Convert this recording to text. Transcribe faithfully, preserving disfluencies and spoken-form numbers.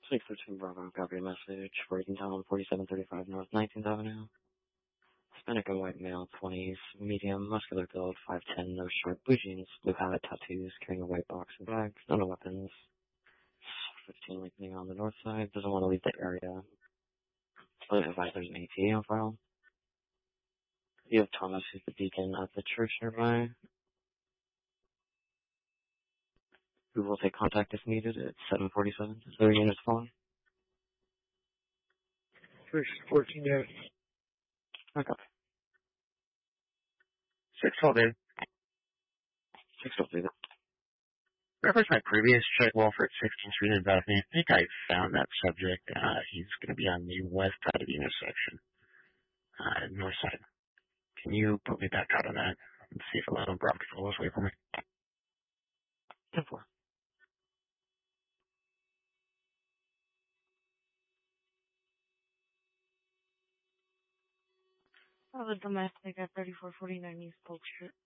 six thirteen Bravo, copy a message. Breaking down forty-seven thirty-five North nineteenth Avenue. Hispanic and white male, twenties, medium, muscular build, five ten, no shirt, blue jeans, blue hat, tattoos, carrying a white box and bag, no weapons. fifteen Lincoln on the north side, doesn't want to leave the area. So advise there's an A T on file. You have Thomas, who's the deacon at the church nearby, who will take contact if needed at seven forty-seven. Is there units calling? First fourteen out. Okay. Six all day. Six will do that. Reference my previous check Walford sixteenth Street in Bethany. I think I found that subject. Uh, he's going to be on the west side of the intersection. Uh, north side. Can you put me back out on that and see if eleven Bravo Control is wait for me? ten four. Oh, the domestic at thirty-four forty-nine East Polk Street.